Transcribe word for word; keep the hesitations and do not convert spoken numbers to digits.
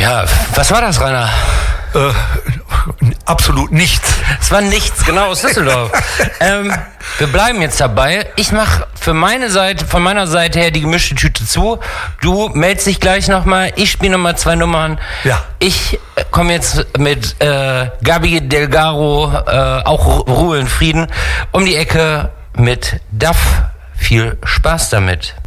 Ja, was war das, Rainer? Äh, absolut nichts. Es war nichts, genau, aus Düsseldorf. ähm, wir bleiben jetzt dabei. Ich mache für meine Seite, von meiner Seite her die gemischte Tüte zu. Du meldest dich gleich nochmal. Ich spiele nochmal zwei Nummern. Ja. Ich komme jetzt mit äh, Gabi Delgaro, äh, auch Ruhe in Frieden, um die Ecke mit Duff. Viel Spaß damit.